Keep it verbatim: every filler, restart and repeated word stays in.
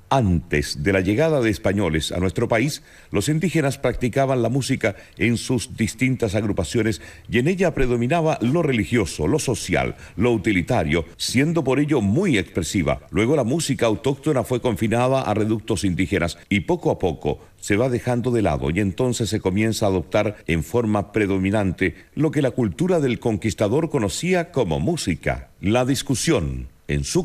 Antes de la llegada de españoles a nuestro país, los indígenas practicaban la música en sus distintas agrupaciones y en ella predominaba lo religioso, lo social, lo utilitario, siendo por ello muy expresiva. Luego la música autóctona fue confinada a reductos indígenas y poco a poco se va dejando de lado y entonces se comienza a adoptar en forma predominante lo que la cultura del conquistador conocía como música. La discusión en su